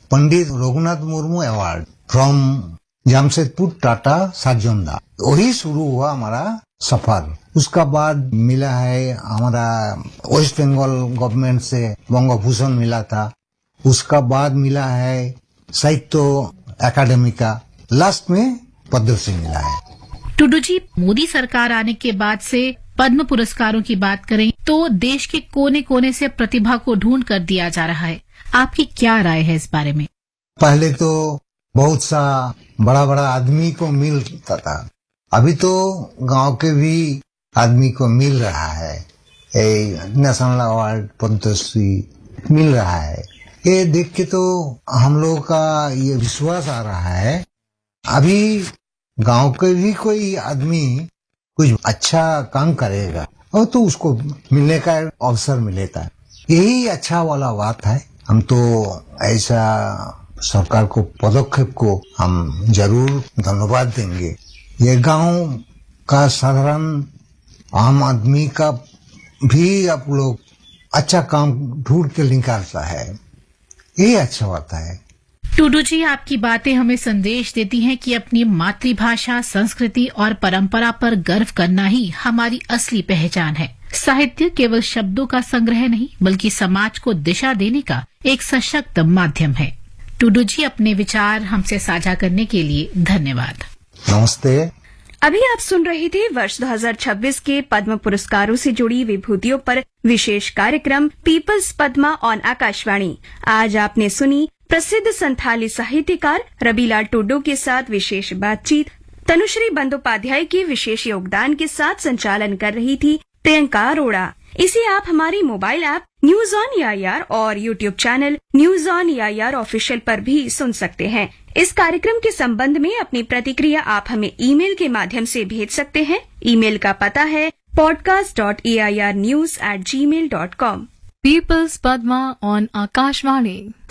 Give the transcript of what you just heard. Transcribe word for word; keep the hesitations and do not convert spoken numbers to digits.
Pandit Raghunath Murmu award from Jamshedpur Tata साजोंदा। वही शुरू हुआ हमारा सफर। उसका बाद मिला है हमारा वेस्ट बंगाल गवर्नमेंट से बंग भूषण मिला था। उसका बाद मिला है साहित्य अकादमी का। लास्ट में पद्मश्री मिला है। टुडू जी, मोदी सरकार आने के बाद से पद्म पुरस्कारों की बात करें तो देश के कोने कोने से प्रतिभा को ढूंढ कर दिया जा रहा है। आपकी क्या राय है इस बारे में? पहले तो बहुत सा बड़ा बड़ा आदमी को मिलता था, अभी तो गांव के भी आदमी को मिल रहा है। नेशनल अवार्ड पद्मश्री मिल रहा है। ये देख के तो हम लोगों का ये विश्वास आ रहा है अभी गांव के भी कोई आदमी कुछ अच्छा काम करेगा और तो उसको मिलने का अवसर मिलेगा। यही अच्छा वाला बात है। हम तो ऐसा सरकार को पदक्षेप को हम जरूर धन्यवाद देंगे। ये गांव का साधारण आम आदमी का भी आप लोग अच्छा काम ढूंढ के निकालता है, यही अच्छा बात है। टुडू जी, आपकी बातें हमें संदेश देती हैं कि अपनी मातृभाषा, संस्कृति और परंपरा पर गर्व करना ही हमारी असली पहचान है। साहित्य केवल शब्दों का संग्रह नहीं बल्कि समाज को दिशा देने का एक सशक्त माध्यम है। टुडू जी, अपने विचार हमसे साझा करने के लिए धन्यवाद। नमस्ते। अभी आप सुन रहे थे वर्ष दो हज़ार छब्बीस के पद्म पुरस्कारों से जुड़ी विभूतियों पर विशेष कार्यक्रम पीपल्स पद्मा ऑन आकाशवाणी। आज आपने सुनी प्रसिद्ध संथाली साहित्यकार रबीलाल टुडू के साथ विशेष बातचीत। तनुश्री बंदोपाध्याय के विशेष योगदान के साथ संचालन कर रही थी प्रियंका अरोड़ा। इसे आप हमारी mobile app news on AIR और YouTube channel news on AIR official पर भी सुन सकते हैं। इस कार्यक्रम के संबंध में अपनी प्रतिक्रिया आप हमें ईमेल के माध्यम से भेज सकते हैं। ईमेल का पता है podcast dot A I R news at ji mail dot com. Peoples Padma on Akashvani.